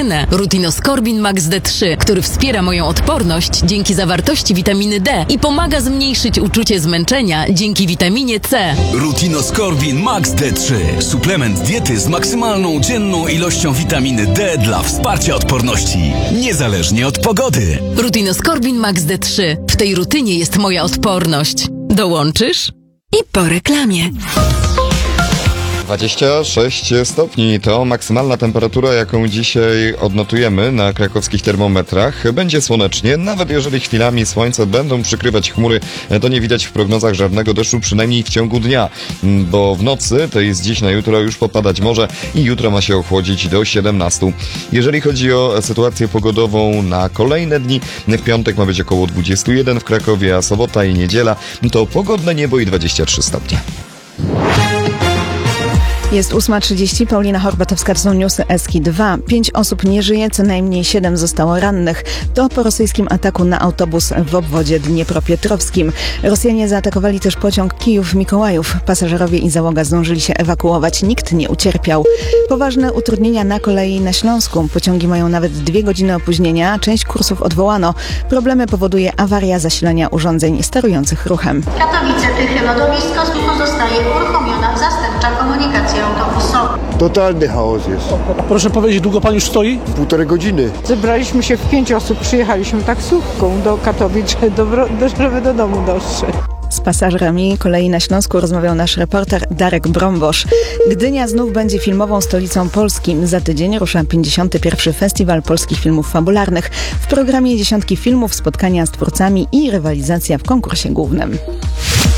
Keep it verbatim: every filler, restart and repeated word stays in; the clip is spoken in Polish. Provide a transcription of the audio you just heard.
rutynę. Rutinoskorbin Max D trzy, który wspiera moją odporność dzięki zawartości witaminy D i pomaga zmniejszyć uczucie zmęczenia dzięki witaminie C. Rutinoskorbin Max D trzy. Suplement diety z maksymalną dzienną ilością witaminy D dla wsparcia odporności. Niezależnie od pogody. Rutinoskorbin Max D trzy. W tej rutynie jest moja odporność. Dołączysz? I po reklamie. dwadzieścia sześć stopni to maksymalna temperatura, jaką dzisiaj odnotujemy na krakowskich termometrach. Będzie słonecznie, nawet jeżeli chwilami słońce będą przykrywać chmury, to nie widać w prognozach żadnego deszczu, przynajmniej w ciągu dnia, bo w nocy, to jest dziś na jutro, już popadać może i jutro ma się ochłodzić do siedemnastu. Jeżeli chodzi o sytuację pogodową na kolejne dni, w piątek ma być około dwudziestu jeden w Krakowie, a sobota i niedziela to pogodne niebo i dwadzieścia trzy stopnie. Jest ósma trzydzieści, Paulina Horbatowska, to są newsy Eski dwa. Pięć osób nie żyje, co najmniej siedem zostało rannych. To po rosyjskim ataku na autobus w obwodzie dniepropietrowskim. Rosjanie zaatakowali też pociąg Kijów-Mikołajów. Pasażerowie i załoga zdążyli się ewakuować, nikt nie ucierpiał. Poważne utrudnienia na kolei na Śląsku. Pociągi mają nawet dwie godziny opóźnienia, część kursów odwołano. Problemy powoduje awaria zasilania urządzeń sterujących ruchem. Katowice-Tychy lodowisko pozostaje uruchomiona zastępcza komunikacja autobusowa. Totalny chaos jest. Proszę powiedzieć, długo pan już stoi? Półtorej godziny. Zebraliśmy się w pięć osób, przyjechaliśmy taksówką do Katowic, do, do, żeby do domu dotrzeć. Z pasażerami kolei na Śląsku rozmawiał nasz reporter Darek Brombosz. Gdynia znów będzie filmową stolicą Polski. Za tydzień rusza pięćdziesiąty pierwszy Festiwal Polskich Filmów Fabularnych. W programie dziesiątki filmów, spotkania z twórcami i rywalizacja w konkursie głównym.